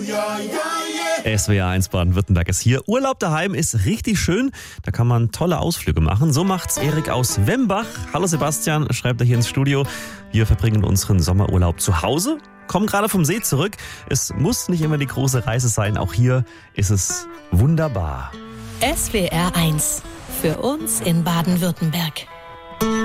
SWR 1 Baden-Württemberg ist hier. Urlaub daheim ist richtig schön. Da kann man tolle Ausflüge machen. So macht's Erik aus Wembach. Hallo Sebastian, schreibt er hier ins Studio. Wir verbringen unseren Sommerurlaub zu Hause, kommen gerade vom See zurück. Es muss nicht immer die große Reise sein. Auch hier ist es wunderbar. SWR 1 für uns in Baden-Württemberg.